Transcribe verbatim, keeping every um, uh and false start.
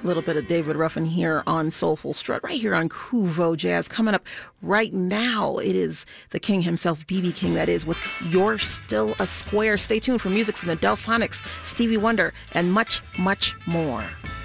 A little bit of David Ruffin here on Soulful Strut, right here on Kuvo Jazz. Coming up right now, it is the king himself, B B King, that is, with You're Still a Square. Stay tuned for music from the Delphonics, Stevie Wonder, and much, much more.